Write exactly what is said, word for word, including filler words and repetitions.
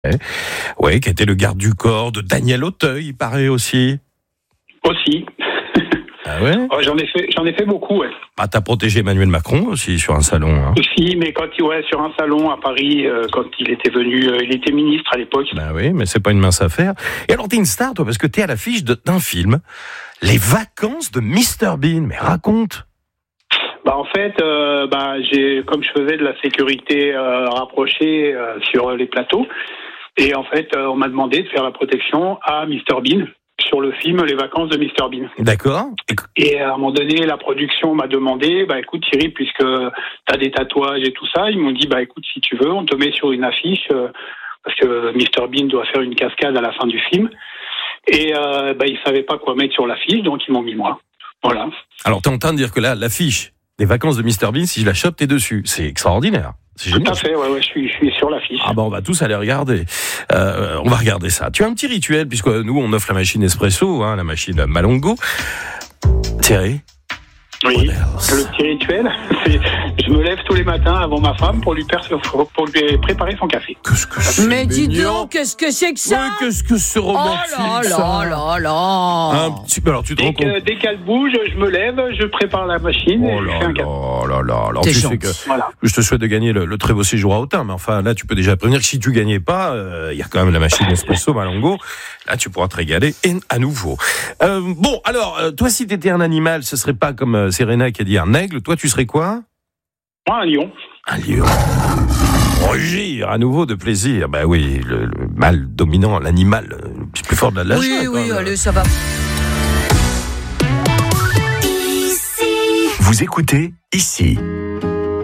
Oui, qui était le garde du corps de Daniel Auteuil, il paraît aussi. Aussi. Ah ouais oh, j'en ai fait, j'en ai fait beaucoup, ouais. Bah, t'as protégé Emmanuel Macron aussi sur un salon. Hein. Aussi, mais quand il ouais, sur un salon à Paris, euh, quand il était venu, euh, il était ministre à l'époque. Bah oui, mais c'est pas une mince affaire. Et alors t'es une star, toi, parce que t'es à l'affiche de, d'un film, Les Vacances de mister Bean. Mais raconte. Bah en fait, euh, bah j'ai, comme je faisais de la sécurité euh, rapprochée euh, sur les plateaux, et en fait, euh, on m'a demandé de faire la protection à mister Bean sur le film Les Vacances de mister Bean. D'accord. Et à un moment donné, la production m'a demandé, bah écoute Thierry, puisque t'as des tatouages et tout ça, ils m'ont dit, bah écoute, si tu veux, on te met sur une affiche, euh, parce que mister Bean doit faire une cascade à la fin du film. Et euh, bah ils savaient pas quoi mettre sur l'affiche, donc ils m'ont mis moi. Voilà. Alors t'es en train de dire que là, l'affiche Les Vacances de mister Bean, si je la chope, t'es dessus. C'est extraordinaire. C'est Tout génial. à fait, ouais, ouais, je suis, je suis sur l'affiche. Ah bah on va tous aller regarder. Euh, on va regarder ça. Tu as un petit rituel, puisque nous on offre la machine Espresso, hein, la machine Malongo. Thierry? Oui, le petit rituel, c'est je me lève tous les matins avant ma femme pour lui, per- pour lui préparer son café. Qu'est-ce que c'est Mais dis mignon. donc, qu'est-ce que c'est que ça? Mais qu'est-ce que c'est romantique, Oh là ça. là là là. Un petit peu, alors tu te rends Dès, compte. que, dès qu'elle bouge, je me lève, je prépare la machine et Oh je là fais un café. là là là. Alors T'es tu sais gentil. que Voilà. je te souhaite de gagner le, le très beau séjour à Autun, mais enfin là tu peux déjà prévenir que si tu gagnais pas, il euh, y a quand même la machine Espresso Malongo. Là tu pourras te régaler et à nouveau. Euh, bon alors euh, toi si t'étais un animal, ce serait pas comme euh, Serena qui a dit un aigle. Toi tu serais quoi? Moi, un lion. Un lion. Rugir à nouveau de plaisir. Ben oui, le, le mâle dominant, l'animal le plus fort de la Oui, jungle, oui, hein, allez, ça va. Vous écoutez ici.